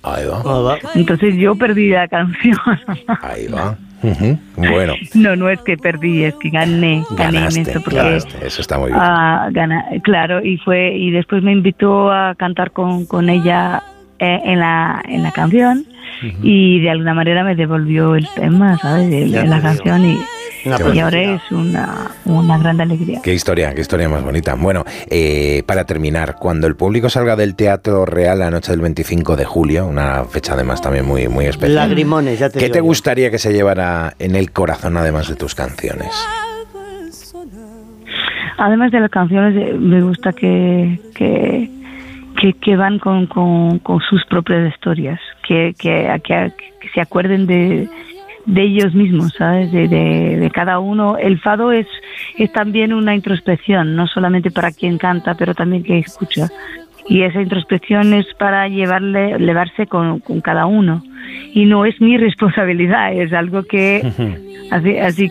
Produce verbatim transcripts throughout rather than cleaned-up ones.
Ahí va. Entonces yo perdí la canción. Ahí va. Uh-huh. Bueno. No, no es que perdí, es que gané. Gané Ganaste, en esto porque, ganaste. Eso está muy bien. Uh, gana, claro, y fue y después me invitó a cantar con, con ella eh, en la en la canción. Uh-huh. Y de alguna manera me devolvió el tema, ¿sabes? De, de la canción y, y ahora es una, una gran alegría. Qué historia, qué historia más bonita. Bueno, eh, para terminar, cuando el público salga del Teatro Real la noche del veinticinco de julio, una fecha además también muy, muy especial. Lagrimones, ya te ¿Qué digo te yo. gustaría que se llevara en el corazón además de tus canciones? Además de las canciones, me gusta que... que Que, que van con, con, con sus propias historias, que, que, que, que se acuerden de, de ellos mismos, ¿sabes? De, de, de cada uno. El fado es, es también una introspección, no solamente para quien canta, pero también que escucha. Y esa introspección es para llevarle, llevarse con, con cada uno. Y no es mi responsabilidad, es algo que... así, así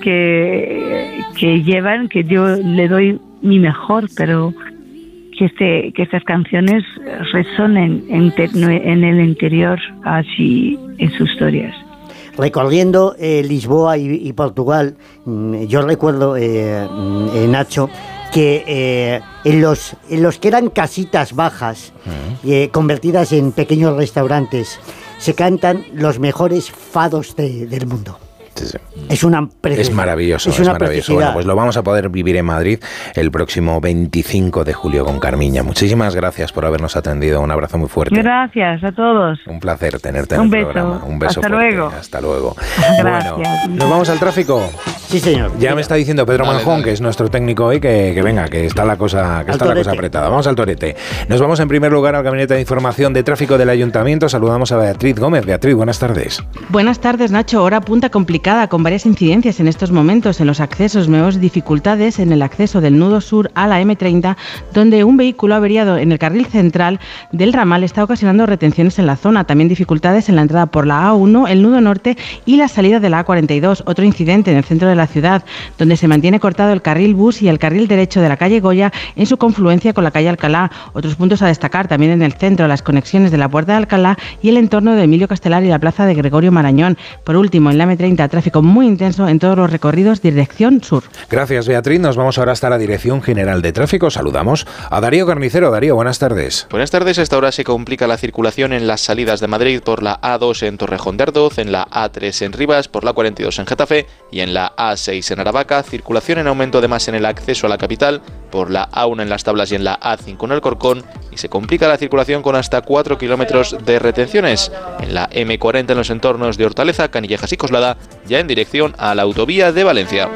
que, que llevan, que yo le doy mi mejor, pero... que este que estas canciones resonen en, te, en el interior, así en sus historias. Recorriendo eh, Lisboa y, y Portugal, yo recuerdo, eh, eh, Nacho, que eh, en, los, en los que eran casitas bajas, eh, convertidas en pequeños restaurantes, se cantan los mejores fados de, del mundo. Sí, sí. Es una preciosidad. Es maravilloso, es, es una maravilloso. Bueno, pues lo vamos a poder vivir en Madrid el próximo veinticinco de julio con Carmiña. Muchísimas gracias por habernos atendido. Un abrazo muy fuerte. Gracias a todos. Un placer tenerte en Un el beso. programa. Un beso Hasta fuerte. luego. Hasta luego. Gracias. Bueno, ¿nos vamos al tráfico? Sí, señor. Ya Mira. me está diciendo Pedro Dale, Manjón, dale. que es nuestro técnico hoy, que, que venga, que está la cosa, que Al está la cosa torete. apretada. Vamos al torete. Nos vamos en primer lugar al Gabinete de Información de Tráfico del Ayuntamiento. Saludamos a Beatriz Gómez. Beatriz, buenas tardes. Buenas tardes, Nacho. Hora punta complicada con varias incidencias en estos momentos en los accesos. Vemos dificultades en el acceso del nudo sur a la eme treinta, donde un vehículo averiado en el carril central del ramal está ocasionando retenciones en la zona. También dificultades en la entrada por la A uno, el nudo norte y la salida de la A cuarenta y dos. Otro incidente en el centro de la ciudad, donde se mantiene cortado el carril bus y el carril derecho de la calle Goya en su confluencia con la calle Alcalá. Otros puntos a destacar también en el centro, las conexiones de la Puerta de Alcalá y el entorno de Emilio Castelar y la plaza de Gregorio Marañón. Por último, en la eme treinta, tráfico muy intenso en todos los recorridos dirección sur. Gracias, Beatriz. Nos vamos ahora hasta la Dirección General de Tráfico. Saludamos a Darío Carnicero. Darío, buenas tardes. Buenas tardes. A esta hora se complica la circulación en las salidas de Madrid por la A dos en Torrejón de Ardoz, en la A tres en Rivas, por la cuarenta y dos en Getafe y en la A seis en Aravaca. Circulación en aumento además en el acceso a la capital por la A uno en Las Tablas y en la A cinco en Alcorcón, y se complica la circulación con hasta cuatro kilómetros de retenciones en la eme cuarenta en los entornos de Hortaleza, Canillejas y Coslada, ya en dirección a la autovía de Valencia.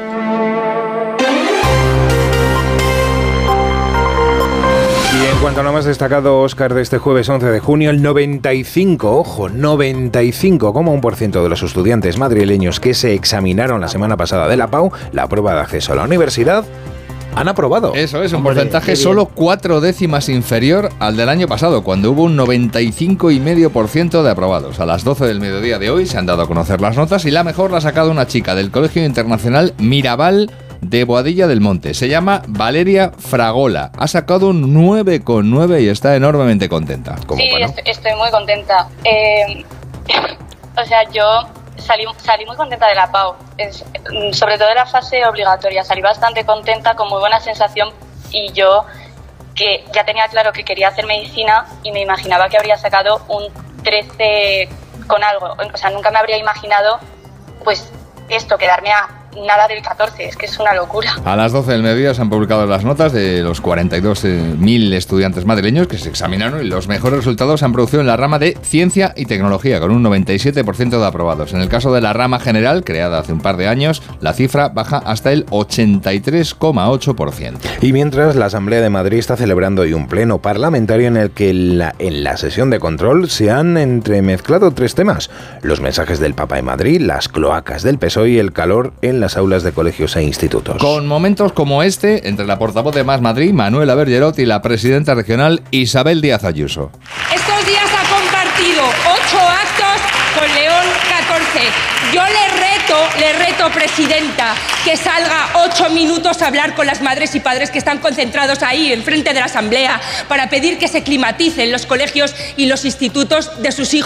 Y en cuanto a lo más destacado, Óscar, de este jueves once de junio, el noventa y cinco, ojo, noventa y cinco coma uno por ciento de los estudiantes madrileños que se examinaron la semana pasada de la Pau, la prueba de acceso a la universidad, han aprobado. Eso es, un Hombre, porcentaje solo cuatro décimas inferior al del año pasado, cuando hubo un noventa y cinco coma cinco por ciento de aprobados. A las doce del mediodía de hoy se han dado a conocer las notas y la mejor la ha sacado una chica del Colegio Internacional Mirabal de Boadilla del Monte. Se llama Valeria Fragola. Ha sacado un nueve coma nueve y está enormemente contenta. ¿Cómo, Sí, bueno? est- estoy muy contenta. Eh, o sea, yo salí, salí muy contenta de la Pau. Es, mm, sobre todo de la fase obligatoria. Salí bastante contenta, con muy buena sensación. Y yo, que ya tenía claro que quería hacer medicina y me imaginaba que habría sacado un trece con algo. O sea, nunca me habría imaginado, pues, esto, quedarme a nada del catorce, es que es una locura. A las doce del mediodía se han publicado las notas de los cuarenta y dos mil estudiantes madrileños que se examinaron, y los mejores resultados se han producido en la rama de Ciencia y Tecnología, con un noventa y siete por ciento de aprobados. En el caso de la rama general, creada hace un par de años, la cifra baja hasta el ochenta y tres coma ocho por ciento. Y mientras, la Asamblea de Madrid está celebrando hoy un pleno parlamentario en el que la, en la sesión de control se han entremezclado tres temas: los mensajes del Papa en Madrid, las cloacas del P S O E y el calor en las aulas de colegios e institutos. Con momentos como este, entre la portavoz de Más Madrid, Manuela Bergerot, y la presidenta regional, Isabel Díaz Ayuso. Estos días ha compartido ocho actos con León catorce. Yo le reto, le reto, presidenta, que salga ocho minutos a hablar con las madres y padres que están concentrados ahí, enfrente de la Asamblea, para pedir que se climaticen los colegios y los institutos de sus hijos.